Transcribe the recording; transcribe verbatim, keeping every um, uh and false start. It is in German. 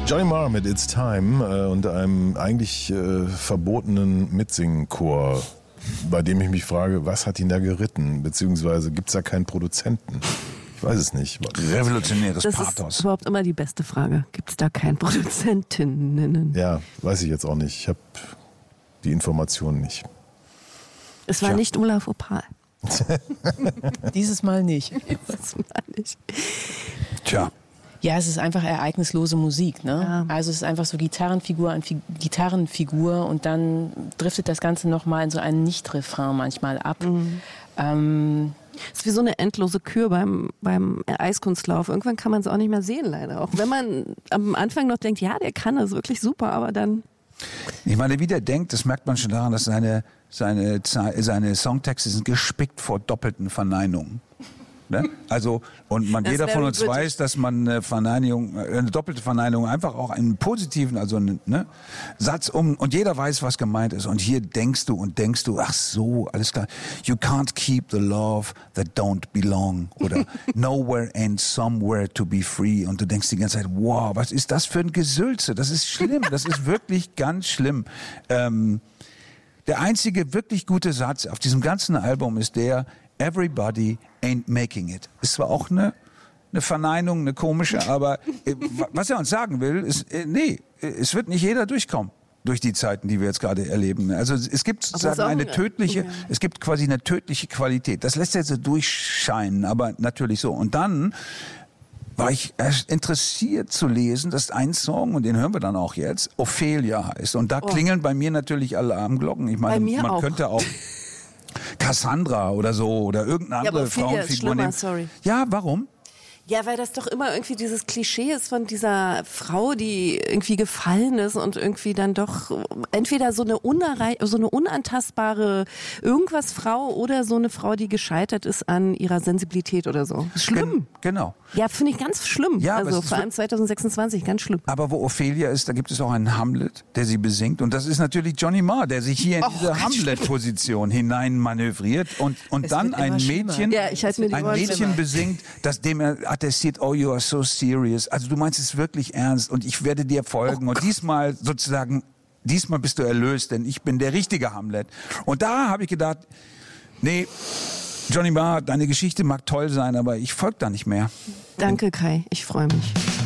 Johnny Marr mit It's Time äh, und einem eigentlich äh, verbotenen Mitsingen-Chor, bei dem ich mich frage, was hat ihn da geritten? Beziehungsweise gibt es da keinen Produzenten? Ich weiß es nicht. Revolutionäres das Pathos. Das ist überhaupt immer die beste Frage. Gibt es da keinen Produzentinnen? Ja, weiß ich jetzt auch nicht. Ich habe die Informationen nicht. Es war Tja. nicht Olaf Opal. Dieses Mal nicht. Dieses Mal nicht. Tja. Ja, es ist einfach ereignislose Musik, ne? Ja. Also es ist einfach so Gitarrenfigur an Fi- Gitarrenfigur und dann driftet das Ganze nochmal in so einen Nicht-Refrain manchmal ab. Mhm. Ähm, Es ist wie so eine endlose Kür beim, beim Eiskunstlauf. Irgendwann kann man es auch nicht mehr sehen, leider. Auch wenn man am Anfang noch denkt, ja, der kann das wirklich super, aber dann... Ich meine, wie der denkt, das merkt man schon daran, dass seine, seine, seine Songtexte sind gespickt vor doppelten Verneinungen. Ne? Also, und man, Das jeder ist von very uns British. weiß, dass man eine Verneinung, eine doppelte Verneinung einfach auch einen positiven, also einen ne, Satz um, und jeder weiß, was gemeint ist. Und hier denkst du und denkst du, ach so, alles klar. You can't keep the love that don't belong. Oder nowhere and somewhere to be free. Und du denkst die ganze Zeit, wow, was ist das für ein Gesülze? Das ist schlimm. Das ist wirklich ganz schlimm. Ähm, der einzige wirklich gute Satz auf diesem ganzen Album ist der, Everybody ain't making it. Ist zwar auch eine, eine Verneinung, eine komische, aber äh, was er uns sagen will, ist, äh, nee, äh, es wird nicht jeder durchkommen durch die Zeiten, die wir jetzt gerade erleben. Also es gibt sozusagen auch eine ein- tödliche, ja. es gibt quasi eine tödliche Qualität. Das lässt er so durchscheinen, aber natürlich so. Und dann war ich erst interessiert zu lesen, dass ein Song, und den hören wir dann auch jetzt, Ophelia heißt. Und da Oh. klingeln bei mir natürlich Alarmglocken. Ich meine, Bei mir man auch. könnte auch Cassandra oder so oder irgendeine Ja, aber andere Ophelia ist Frauenfigur schlimmer, nehmen. sorry. Ja, warum? Ja, weil das doch immer irgendwie dieses Klischee ist von dieser Frau, die irgendwie gefallen ist und irgendwie dann doch entweder so eine, unerreich so eine unantastbare irgendwas Frau oder so eine Frau, die gescheitert ist an ihrer Sensibilität oder so. Schlimm. Gen- Genau. Ja, finde ich ganz schlimm. Ja, aber also es ist vor allem zwanzig sechsundzwanzig, ganz schlimm. Aber wo Ophelia ist, da gibt es auch einen Hamlet, der sie besingt. Und das ist natürlich Johnny Marr, der sich hier in Oh, diese ganz Hamlet-Position hinein manövriert und, und Es dann wird ein immer schlimmer. Mädchen, Ja, ich halte mir die ein Ohren Mädchen schlimmer. besingt, das dem er attestiert, oh, you are so serious. Also du meinst es wirklich ernst und ich werde dir folgen. Oh und diesmal sozusagen, diesmal bist du erlöst, denn ich bin der richtige Hamlet. Und da habe ich gedacht, nee, Johnny Marr, deine Geschichte mag toll sein, aber ich folge da nicht mehr. Danke, Kai. Ich freue mich.